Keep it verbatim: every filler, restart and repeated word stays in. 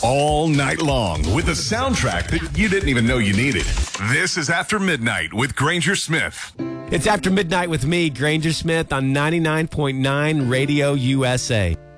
all night long with a soundtrack that you didn't even know you needed. This is After Midnight with Granger Smith. It's After Midnight with me, Granger Smith, on ninety-nine point nine Radio U S A.